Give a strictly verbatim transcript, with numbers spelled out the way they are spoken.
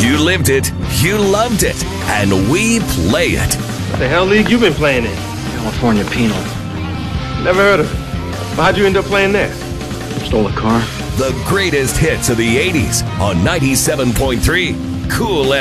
You lived it, you loved it, and we play it. What the hell league you been playing in? California Penal. Never heard of it. But how'd you end up playing there? Stole a car. The greatest hits of the eighties on ninety-seven point three Cool